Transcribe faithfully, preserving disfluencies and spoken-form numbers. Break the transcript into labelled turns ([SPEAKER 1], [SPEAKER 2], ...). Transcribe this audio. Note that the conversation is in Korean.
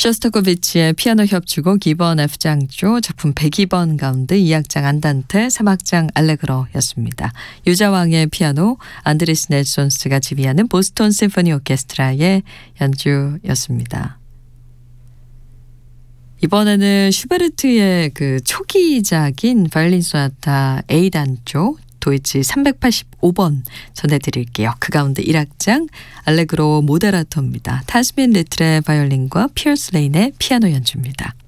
[SPEAKER 1] 쇼스타코비치의 피아노 협주곡 이 번 F장조 작품 백이 번 가운데 이 악장 안단테, 삼 악장 알레그로였습니다. 유자왕의 피아노, 안드레스 넬손스가 지휘하는 보스턴 심포니 오케스트라의 연주였습니다. 이번에는 슈베르트의 그 초기작인 바이올린 소나타 A 단조 도이치 삼백팔십오 번 전해드릴게요. 그 가운데 일 악장 알레그로 모데라토입니다. 타스민 리틀의 바이올린과 피어스 레인의 피아노 연주입니다.